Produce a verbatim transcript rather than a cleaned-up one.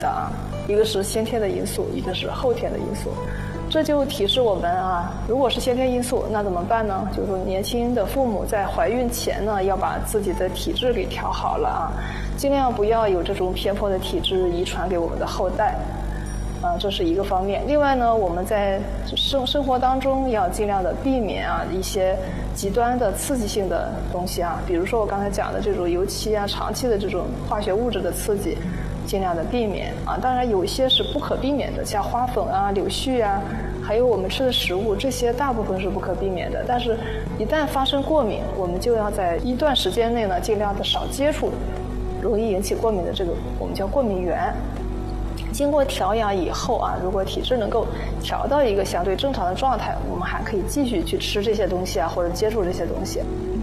的啊，一个是先天的因素，一个是后天的因素。这就提示我们啊，如果是先天因素，那怎么办呢？就是说，年轻的父母在怀孕前呢，要把自己的体质给调好了啊，尽量不要有这种偏颇的体质遗传给我们的后代。啊，这是一个方面。另外呢，我们在生生活当中要尽量的避免啊一些极端的刺激性的东西啊，比如说我刚才讲的这种油漆啊、长期的这种化学物质的刺激，尽量的避免啊。当然有一些是不可避免的，像花粉啊、柳絮啊，还有我们吃的食物，这些大部分是不可避免的。但是，一旦发生过敏，我们就要在一段时间内呢，尽量的少接触容易引起过敏的这个我们叫过敏源。经过调养以后啊，如果体质能够调到一个相对正常的状态，我们还可以继续去吃这些东西啊，或者接触这些东西。